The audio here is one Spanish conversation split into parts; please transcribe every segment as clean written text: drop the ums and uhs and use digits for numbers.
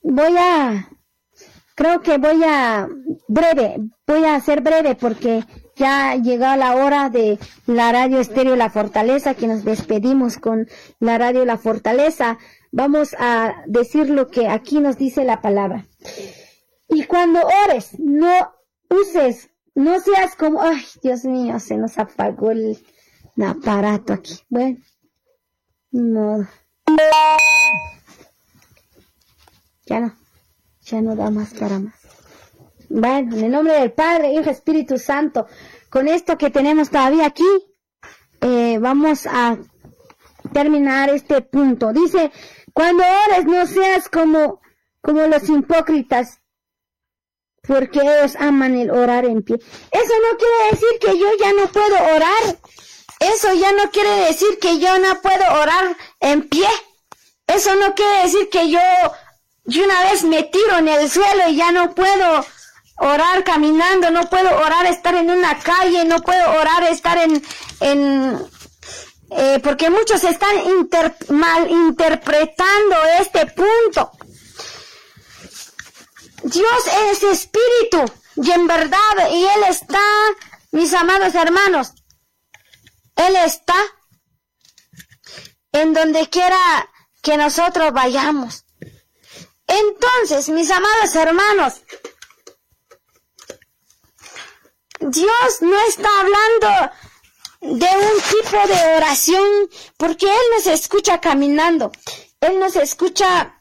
creo que voy a ser breve porque ya llegó la hora de la radio estéreo La Fortaleza, que nos despedimos con la radio La Fortaleza. Vamos a decir lo que aquí nos dice la palabra. Y cuando ores, no seas como, ay, Dios mío, se nos apagó el aparato aquí. Bueno, no. Ya no da más para más. Bueno, en el nombre del Padre, Hijo, Espíritu Santo, con esto que tenemos todavía aquí, vamos a terminar este punto. Dice, cuando ores no seas como los hipócritas, porque ellos aman el orar en pie. Eso no quiere decir que yo ya no puedo orar. Eso ya no quiere decir que yo no puedo orar en pie. Eso no quiere decir que yo una vez me tiro en el suelo y ya no puedo orar caminando, no puedo orar estar en una calle, no puedo orar estar porque muchos están malinterpretando este punto. Dios es espíritu y en verdad, y Él está, mis amados hermanos, Él está en donde quiera que nosotros vayamos. Entonces, mis amados hermanos, Dios no está hablando de un tipo de oración, porque Él nos escucha caminando, Él nos escucha,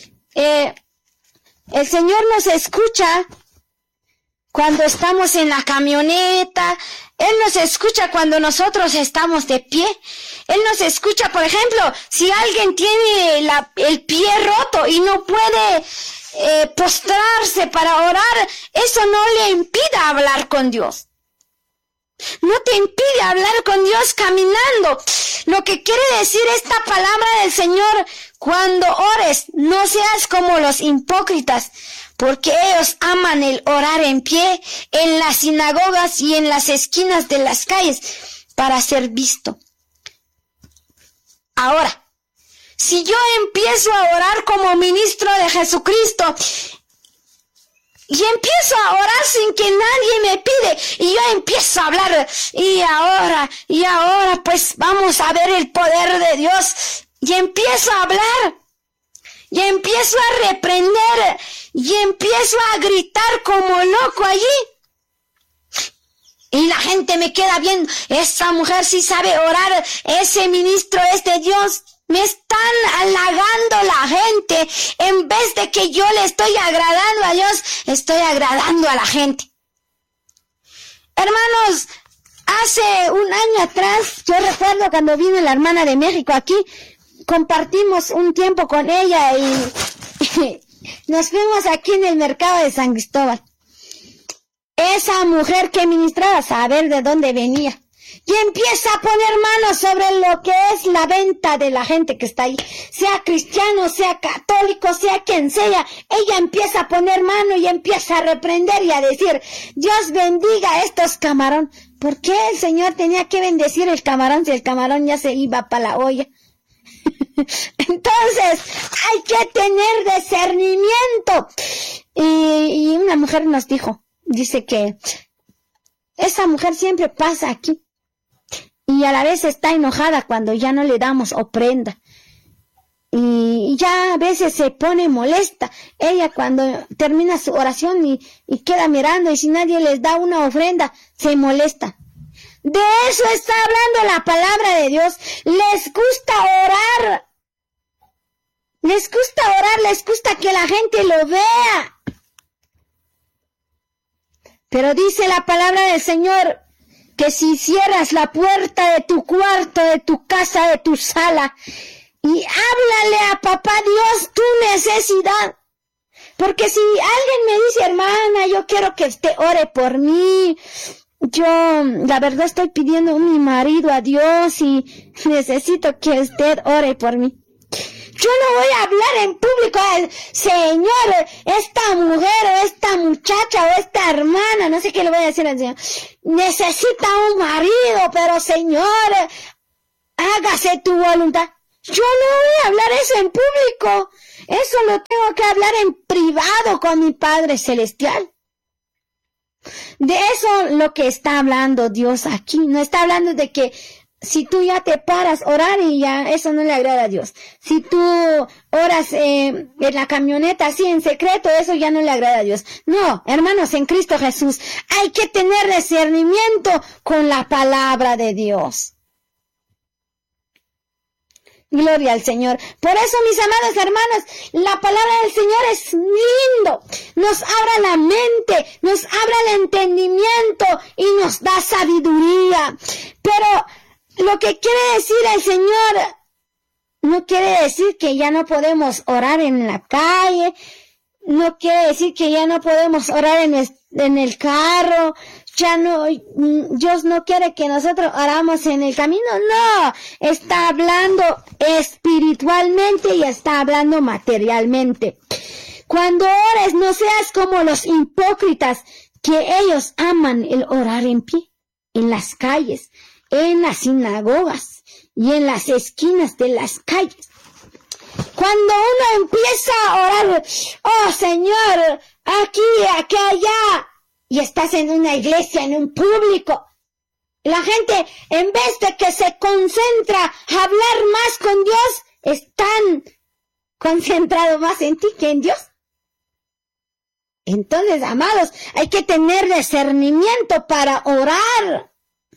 el Señor nos escucha cuando estamos en la camioneta, Él nos escucha cuando nosotros estamos de pie, Él nos escucha, por ejemplo, si alguien tiene el pie roto y no puede postrarse para orar, eso no le impide hablar con Dios. No te impide hablar con Dios caminando. Lo que quiere decir esta palabra del Señor, cuando ores, no seas como los hipócritas, porque ellos aman el orar en pie en las sinagogas y en las esquinas de las calles para ser visto. Ahora, si yo empiezo a orar como ministro de Jesucristo y empiezo a orar sin que nadie me pide, y yo empiezo a hablar, y ahora pues vamos a ver el poder de Dios, y empiezo a hablar, y empiezo a reprender, y empiezo a gritar como loco allí, y la gente me queda viendo, esa mujer sí sabe orar, ese ministro es de Dios. Me están halagando la gente, en vez de que yo le estoy agradando a Dios, estoy agradando a la gente. Hermanos, hace un año atrás, yo recuerdo cuando vino la hermana de México aquí, compartimos un tiempo con ella y nos fuimos aquí en el mercado de San Cristóbal. Esa mujer que ministraba, a saber de dónde venía. Y empieza a poner manos sobre lo que es la venta de la gente que está ahí. Sea cristiano, sea católico, sea quien sea. Ella empieza a poner mano y empieza a reprender y a decir, Dios bendiga estos camarón. ¿Por qué el Señor tenía que bendecir el camarón si el camarón ya se iba para la olla? Entonces, hay que tener discernimiento. Y una mujer nos dice que esa mujer siempre pasa aquí. Y a la vez está enojada cuando ya no le damos ofrenda. Y ya a veces se pone molesta. Ella cuando termina su oración y queda mirando y si nadie les da una ofrenda, se molesta. De eso está hablando la palabra de Dios. Les gusta orar. Les gusta que la gente lo vea. Pero dice la palabra del Señor, que si cierras la puerta de tu cuarto, de tu casa, de tu sala, y háblale a papá Dios tu necesidad. Porque si alguien me dice, hermana, yo quiero que usted ore por mí, yo la verdad estoy pidiendo a mi marido a Dios y necesito que usted ore por mí. Yo no voy a hablar en público, Señor, esta mujer o esta muchacha o esta hermana, no sé qué le voy a decir al Señor, necesita un marido, pero Señor, hágase tu voluntad. Yo no voy a hablar eso en público. Eso lo tengo que hablar en privado con mi Padre Celestial. De eso lo que está hablando Dios aquí. No está hablando de que si tú ya te paras a orar y ya, eso no le agrada a Dios. Si tú oras en la camioneta así en secreto, eso ya no le agrada a Dios. No, hermanos, en Cristo Jesús hay que tener discernimiento con la palabra de Dios. Gloria al Señor. Por eso, mis amados hermanos, la palabra del Señor es lindo. Nos abre la mente, nos abre el entendimiento y nos da sabiduría. Pero lo que quiere decir el Señor no quiere decir que ya no podemos orar en la calle, no quiere decir que ya no podemos orar en el carro. Ya no, Dios no quiere que nosotros oramos en el camino, no, está hablando espiritualmente y está hablando materialmente. Cuando ores, no seas como los hipócritas, que ellos aman el orar en pie, en las calles, en las sinagogas y en las esquinas de las calles. Cuando uno empieza a orar, oh Señor, aquí, allá, y estás en una iglesia, en un público, la gente, en vez de que se concentra a hablar más con Dios, están concentrados más en ti que en Dios. Entonces, amados, hay que tener discernimiento para orar.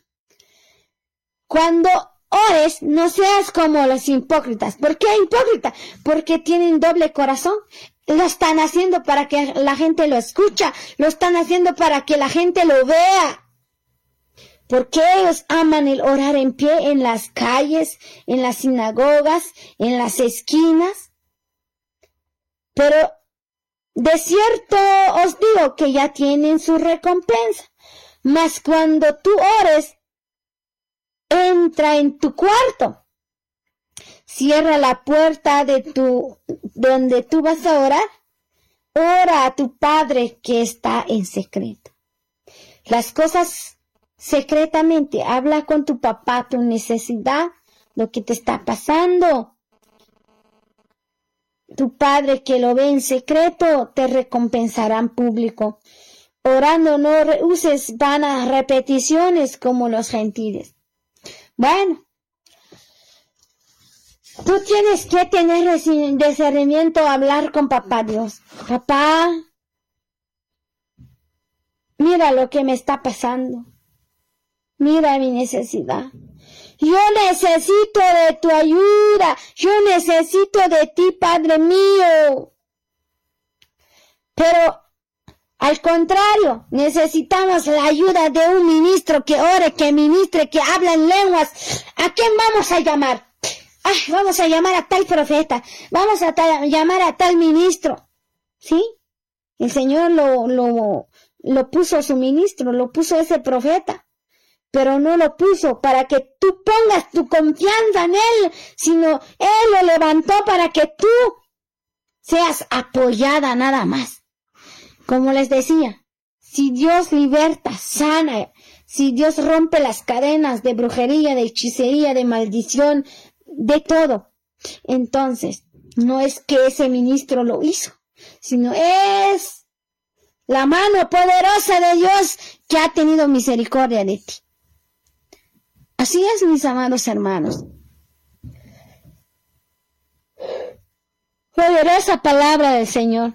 Cuando ores, no seas como los hipócritas. ¿Por qué hipócritas? Porque tienen doble corazón. Lo están haciendo para que la gente lo escucha, lo están haciendo para que la gente lo vea. Porque ellos aman el orar en pie en las calles, en las sinagogas, en las esquinas. Pero de cierto os digo que ya tienen su recompensa. Mas cuando tú ores, entra en tu cuarto. Cierra la puerta donde tú vas a orar. Ora a tu Padre que está en secreto. Las cosas secretamente. Habla con tu papá tu necesidad, lo que te está pasando. Tu Padre que lo ve en secreto te recompensará en público. Orando no uses vanas repeticiones como los gentiles. Bueno. Tú tienes que tener discernimiento a hablar con papá Dios. Papá, mira lo que me está pasando. Mira mi necesidad. Yo necesito de tu ayuda. Yo necesito de ti, Padre mío. Pero, al contrario, necesitamos la ayuda de un ministro que ore, que ministre, que hable en lenguas. ¿A quién vamos a llamar? Vamos a llamar a tal profeta, vamos a llamar a tal ministro, ¿sí? El Señor lo puso su ministro, lo puso ese profeta, pero no lo puso para que tú pongas tu confianza en Él, sino Él lo levantó para que tú seas apoyada nada más. Como les decía, si Dios liberta, sana, si Dios rompe las cadenas de brujería, de hechicería, de maldición, de todo. Entonces, no es que ese ministro lo hizo, sino es la mano poderosa de Dios que ha tenido misericordia de ti. Así es, mis amados hermanos. Poderosa palabra del Señor.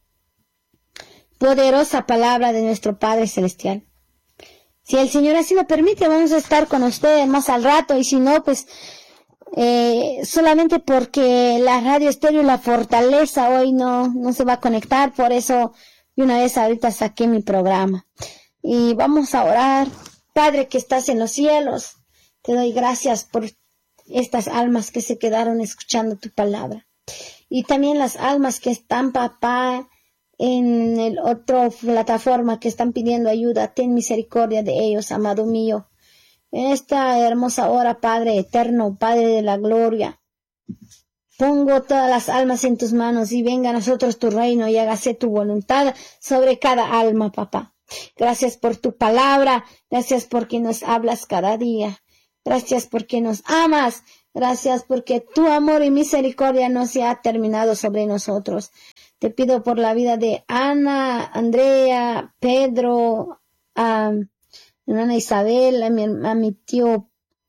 Poderosa palabra de nuestro Padre Celestial. Si el Señor así lo permite, vamos a estar con ustedes más al rato, y si no, pues solamente porque la radio estéreo La Fortaleza hoy no se va a conectar, por eso de una vez ahorita saqué mi programa. Y vamos a orar. Padre que estás en los cielos, te doy gracias por estas almas que se quedaron escuchando tu palabra. Y también las almas que están, papá, en el otro plataforma que están pidiendo ayuda. Ten misericordia de ellos, amado mío. En esta hermosa hora, Padre eterno, Padre de la gloria, pongo todas las almas en tus manos y venga a nosotros tu reino y hágase tu voluntad sobre cada alma, papá. Gracias por tu palabra, gracias porque nos hablas cada día, gracias porque nos amas, Gracias porque tu amor y misericordia no se ha terminado sobre nosotros. Te pido por la vida de Ana, Andrea, Pedro, a hermana Isabel, a mi tío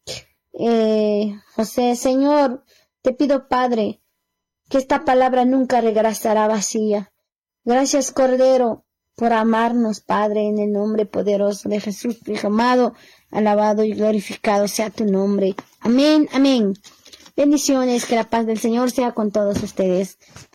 José. Señor, te pido, Padre, que esta palabra nunca regresará vacía. Gracias, Cordero, por amarnos, Padre, en el nombre poderoso de Jesús, tu Hijo amado, alabado y glorificado sea tu nombre. Amén, amén. Bendiciones, que la paz del Señor sea con todos ustedes.